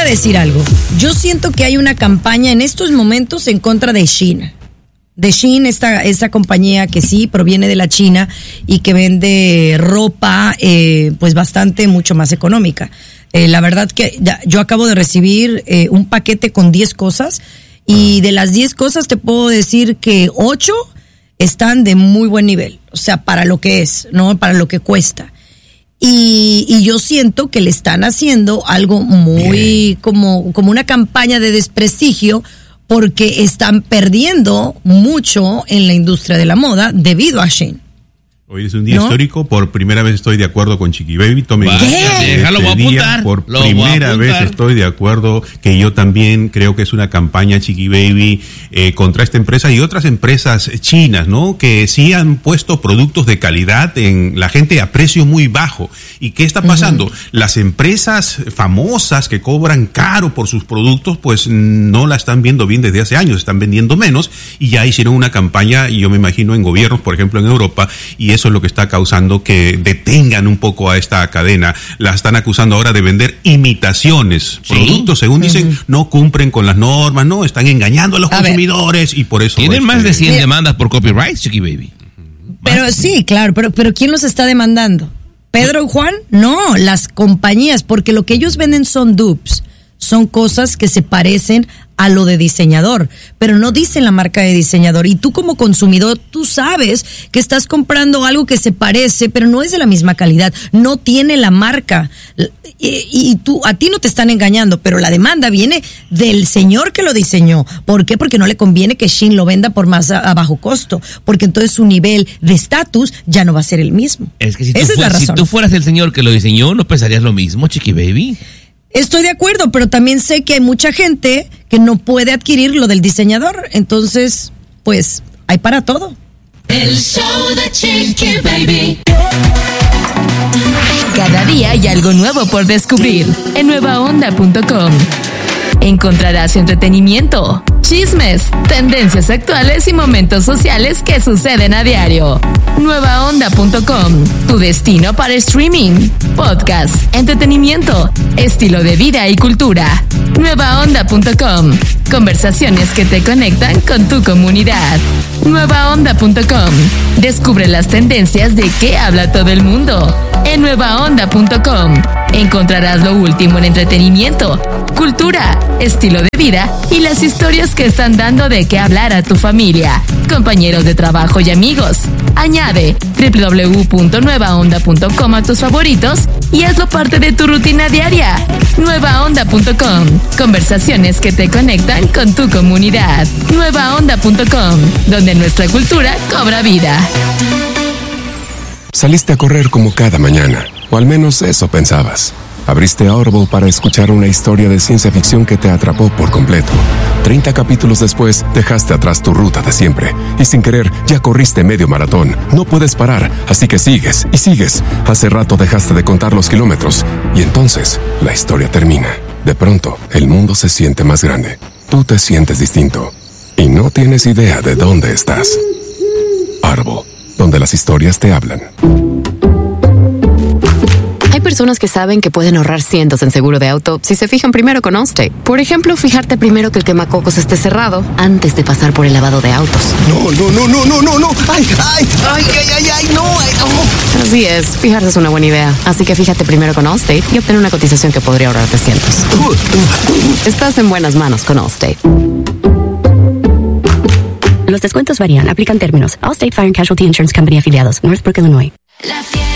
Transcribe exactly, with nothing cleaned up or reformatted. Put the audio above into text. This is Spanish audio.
a decir algo. Yo siento que hay una campaña en estos momentos en contra de Shein. De Shein, esta, esta compañía que sí proviene de la China y que vende ropa eh, pues bastante mucho más económica. Eh, la verdad que ya, yo acabo de recibir eh, un paquete con diez cosas y de las diez cosas te puedo decir que ocho están de muy buen nivel. O sea, para lo que es, ¿no? Para lo que cuesta. Y, y yo siento que le están haciendo algo muy como, como una campaña de desprestigio porque están perdiendo mucho en la industria de la moda debido a Shein. Hoy es un día ¿No? histórico, por primera vez estoy de acuerdo con Chiqui Baby. Tome ¿Qué? Déjalo, voy a apuntar. Por Lo voy a primera apuntar. vez estoy de acuerdo, que yo también creo que es una campaña, Chiqui Baby, eh, contra esta empresa y otras empresas chinas, ¿no? Que sí han puesto productos de calidad en la gente a precio muy bajo. ¿Y qué está pasando? Uh-huh. Las empresas famosas que cobran caro por sus productos, pues no la están viendo bien desde hace años, están vendiendo menos y ya hicieron una campaña, y yo me imagino en gobiernos, por ejemplo en Europa, y eso es lo que está causando que detengan un poco a esta cadena. La están acusando ahora de vender imitaciones. Sí. Productos, según dicen, uh-huh. no cumplen con las normas, no, están engañando a los a consumidores ver. y por eso... Tienen este, más de cien Mira. demandas por copyright, Chiqui Baby. Pero sí, claro, pero, pero ¿quién los está demandando? ¿Pedro y Juan? No, las compañías, porque lo que ellos venden son dupes, son cosas que se parecen a lo de diseñador, pero no dicen la marca de diseñador. Y tú como consumidor, tú sabes que estás comprando algo que se parece, pero no es de la misma calidad, no tiene la marca. Y, y tú, a ti no te están engañando, pero la demanda viene del señor que lo diseñó. ¿Por qué? Porque no le conviene que Shein lo venda por más a, a bajo costo, porque entonces su nivel de estatus ya no va a ser el mismo. Es que si tú, Esa es la fu- si razón. tú fueras el señor que lo diseñó, ¿no pensarías lo mismo, Chiqui Baby? Estoy de acuerdo, pero también sé que hay mucha gente que no puede adquirir lo del diseñador. Entonces, pues, hay para todo. El show de Chiqui Baby. Cada día hay algo nuevo por descubrir en nueva onda punto com. Encontrarás entretenimiento, chismes, tendencias actuales y momentos sociales que suceden a diario. nueva onda punto com, tu destino para streaming, podcast, entretenimiento, estilo de vida y cultura. nueva onda punto com, conversaciones que te conectan con tu comunidad. nueva onda punto com, descubre las tendencias de qué habla todo el mundo. En nueva onda punto com encontrarás lo último en entretenimiento, cultura, estilo de vida y las historias que están dando de qué hablar a tu familia, compañeros de trabajo y amigos. Añade doble u doble u doble u punto nueva onda punto com a tus favoritos y hazlo parte de tu rutina diaria. nueva onda punto com, conversaciones que te conectan con tu comunidad. nueva onda punto com, donde nuestra cultura cobra vida. Saliste a correr como cada mañana, o al menos eso pensabas. Abriste Audible para escuchar una historia de ciencia ficción que te atrapó por completo. Treinta capítulos después, dejaste atrás tu ruta de siempre. Y sin querer, ya corriste medio maratón. No puedes parar, así que sigues y sigues. Hace rato dejaste de contar los kilómetros. Y entonces, la historia termina. De pronto, el mundo se siente más grande. Tú te sientes distinto. Y no tienes idea de dónde estás. Audible, donde las historias te hablan. Hay personas que saben que pueden ahorrar cientos en seguro de auto si se fijan primero con Allstate. Por ejemplo, fijarte primero que el quemacocos esté cerrado antes de pasar por el lavado de autos. No, no, no, no, no, no, no. Ay, ay, ay, ay, ay, ay, no, ay, no. Así es, fijarse es una buena idea. Así que fíjate primero con Allstate y obtén una cotización que podría ahorrarte cientos. Estás en buenas manos con Allstate. Los descuentos varían. Aplican términos. Allstate Fire and Casualty Insurance Company afiliados. Northbrook, Illinois. La fiesta.